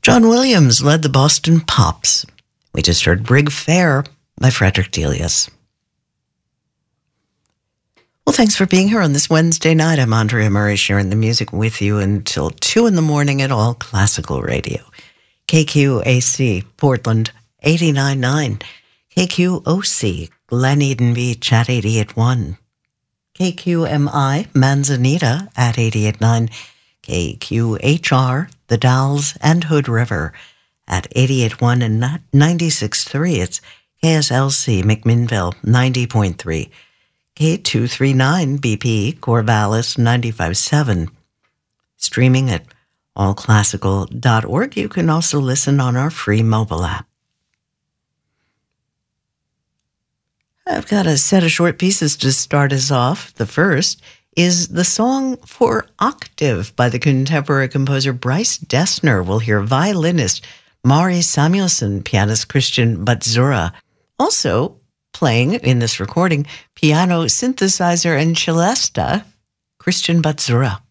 John Williams led the Boston Pops. We just heard Brig Fair by Frederick Delius. Well, thanks for being here on this Wednesday night. I'm Andrea Murray, sharing the music with you until 2 in the morning at All Classical Radio. KQAC, Portland, 89.9. KQOC, Glen Eden Beach at 88.1. KQMI, Manzanita at 88.9. KQHR, The Dalles and Hood River at 88.1 and 96.3. It's KSLC, McMinnville, 90.3. K239 BP, Corvallis, 95.7. Streaming at allclassical.org. You can also listen on our free mobile app. I've got a set of short pieces to start us off. The first is the song for octave by the contemporary composer Bryce Dessner. We'll hear violinist Mari Samuelson, pianist Christian Batzura. Also playing in this recording, piano, synthesizer, and celesta, Christian Batzura.